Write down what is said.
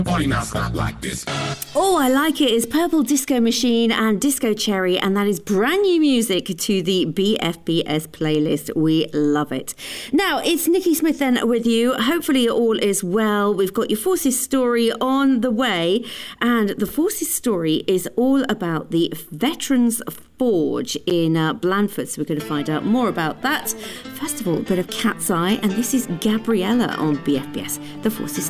Party now stop like this. Oh, I like it. It's Purple Disco Machine and Disco Cherry, and that is brand new music to the BFBS playlist. We love it. Now, it's Nikki Smith then with you. Hopefully all is well. We've got your Forces story on the way, and the Forces story is all about the Veterans Forge in Blandford, so we're going to find out more about that. First of all, a bit of Cat's Eye, and this is Gabriella on BFBS, the Forces